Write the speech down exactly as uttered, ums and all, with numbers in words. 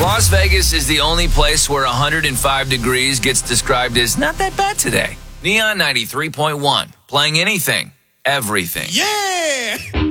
Las Vegas is the only place where one hundred five degrees gets described as not that bad today. Neon ninety-three point one, playing anything, everything. Yeah!